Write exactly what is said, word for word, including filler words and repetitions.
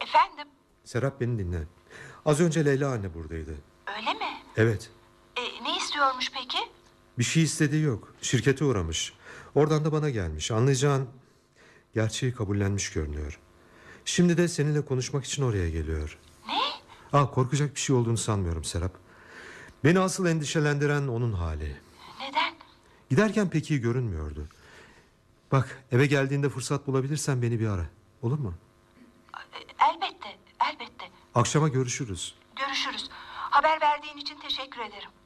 Efendim? Serap, beni dinle. Az önce Leyla anne buradaydı. Öyle mi? Evet. E, ne istiyormuş peki? Bir şey istediği yok. Şirkete uğramış. Oradan da bana gelmiş. Anlayacağın gerçeği kabullenmiş görünüyor. Şimdi de seninle konuşmak için oraya geliyor. Ne? Aa, korkacak bir şey olduğunu sanmıyorum Serap. Beni asıl endişelendiren onun hali. Neden? Giderken pek iyi görünmüyordu. Bak, eve geldiğinde fırsat bulabilirsen beni bir ara. Olur mu? E, elbette, elbette. Akşama görüşürüz. Görüşürüz. Haber verdiğin için teşekkür ederim.